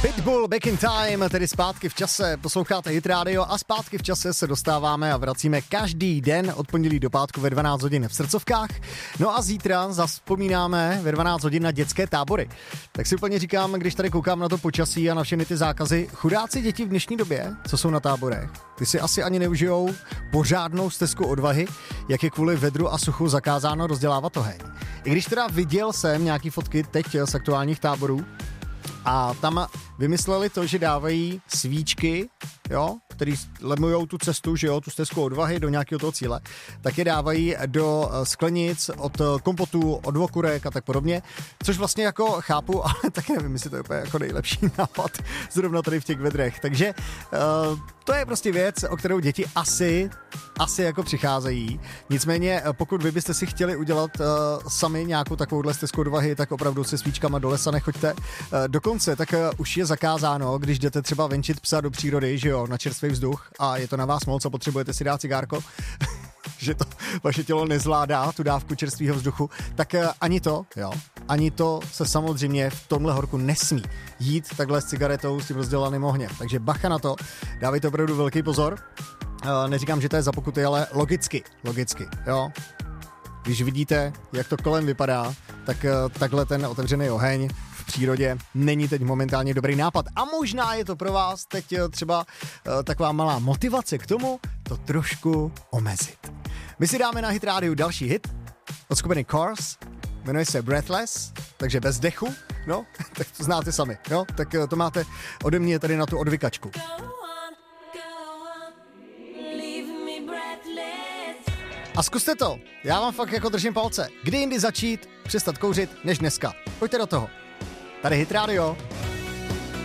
Pitbull, Back in Time, tedy zpátky v čase, posloucháte Hit Radio a zpátky v čase se dostáváme a vracíme každý den od pondělí do pátku ve 12 hodin v srdcovkách. No a zítra zavzpomínáme ve 12 hodin na dětské tábory. Tak si úplně říkám, když tady koukám na to počasí a na všechny ty zákazy, chudáci děti v dnešní době, co jsou na táborech, ty si asi ani neužijou pořádnou stezku odvahy, jak je kvůli vedru a suchu zakázáno rozdělávat oheň. I když teda viděl jsem nějaký fotky teď z aktuálních táborů, a tam vymysleli to, že dávají svíčky, jo, který lemujou tu cestu, že jo, tu stezku odvahy do nějakého toho cíle, tak je dávají do sklenic od kompotů, od okurek a tak podobně, což vlastně jako chápu, ale taky nevím, jestli to je úplně jako nejlepší nápad zrovna tady v těch vedrech. Takže to je prostě věc, o kterou děti asi jako přicházejí. Nicméně, pokud vy byste si chtěli udělat sami nějakou takovouhle stezku odvahy, tak opravdu se svíčkama do lesa nechoďte. Dokonce tak už je zakázáno, když jdete třeba venčit psa do přírody, že jo, na čerstvý vzduch a je to na vás moc a potřebujete si dát cigárko, že to vaše tělo nezvládá tu dávku čerstvého vzduchu, tak ani to se samozřejmě v tomhle horku nesmí jít takhle s cigaretou s tím rozdělaným ohněm. Takže bacha na to, dávejte opravdu velký pozor. Neříkám, že to je za pokuty, ale logicky, jo. Když vidíte, jak to kolem vypadá, tak takhle ten otevřený oheň v přírodě není teď momentálně dobrý nápad. A možná je to pro vás teď třeba taková malá motivace k tomu, to trošku omezit. My si dáme na Hit Radio další hit od skupiny Cars, jmenuje se Breathless, takže bez dechu, no, tak to znáte sami, jo, tak to máte ode mě tady na tu odvykačku. A zkuste to, já vám fakt jako držím palce. Kdy jindy začít přestat kouřit než dneska. Pojďte do toho. Tady Hit Radio.